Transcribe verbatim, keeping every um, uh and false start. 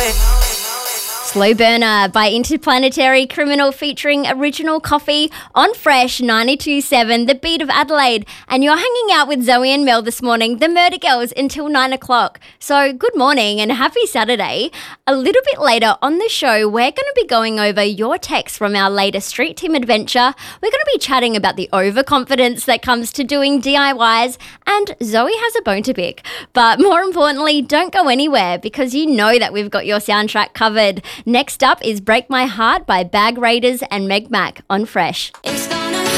Slow Burner by Interplanetary Criminal featuring Original Coffee on Fresh ninety-two point seven, the beat of Adelaide. And you're hanging out with Zoe and Mel this morning, the Murder Girls, until nine o'clock. So good morning and happy Saturday. A little bit later on the show, we're going to be going over your texts from our latest Street Team adventure. We're going to be chatting about the overconfidence that comes to doing D I Ys, and Zoe has a bone to pick. But more importantly, don't go anywhere because you know that we've got your soundtrack covered. Next up is Break My Heart by Bag Raiders and Meg Mac on Fresh. It's the